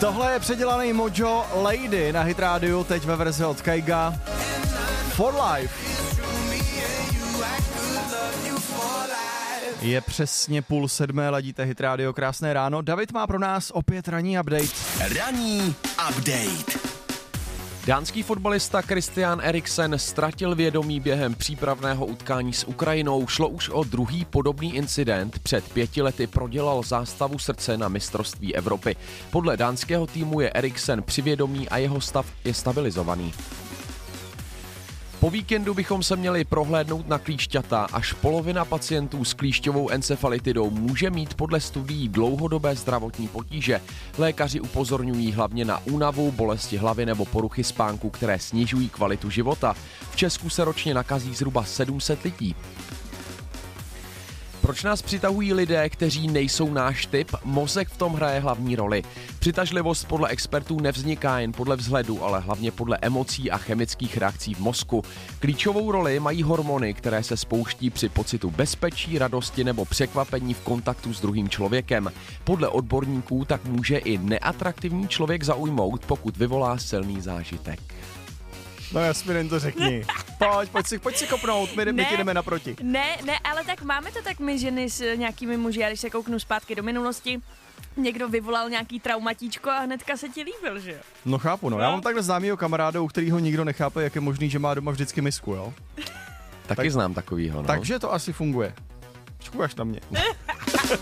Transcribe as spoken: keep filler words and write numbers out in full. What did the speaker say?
Tohle je předělaný Mojo Lady na Hit Radio, teď ve verzi od Kaiga. For Life. Je přesně půl sedmé, ladíte Hit Radio, krásné ráno. David má pro nás opět ranní update. Ranní update. Dánský fotbalista Christian Eriksen ztratil vědomí během přípravného utkání s Ukrajinou. Šlo už o druhý podobný incident. Před pěti lety prodělal zástavu srdce na mistrovství Evropy. Podle dánského týmu je Eriksen při vědomí a jeho stav je stabilizovaný. Po víkendu bychom se měli prohlédnout na klíšťata. Až polovina pacientů s klíšťovou encefalitidou může mít podle studií dlouhodobé zdravotní potíže. Lékaři upozorňují hlavně na únavu, bolesti hlavy nebo poruchy spánku, které snižují kvalitu života. V Česku se ročně nakazí zhruba sedm set lidí. Proč nás přitahují lidé, kteří nejsou náš typ? Mozek v tom hraje hlavní roli. Přitažlivost podle expertů nevzniká jen podle vzhledu, ale hlavně podle emocí a chemických reakcí v mozku. Klíčovou roli mají hormony, které se spouští při pocitu bezpečí, radosti nebo překvapení v kontaktu s druhým člověkem. Podle odborníků tak může i neatraktivní člověk zaujmout, pokud vyvolá silný zážitek. No Jasmín, to řekni. Pojď, pojď si, pojď si kopnout, my, my ti jdeme naproti. Ne, ne, ale tak máme to tak my ženy s nějakými muži, já když se kouknu zpátky do minulosti, někdo vyvolal nějaký traumatíčko a hnedka se ti líbil, že jo? No chápu, no. Já mám takhle známýho kamaráda, u kterého nikdo nechápe, jak je možný, že má doma vždycky misku, jo? Taky tak, znám takovýho, no. Takže to asi funguje. Čekujáš na mě.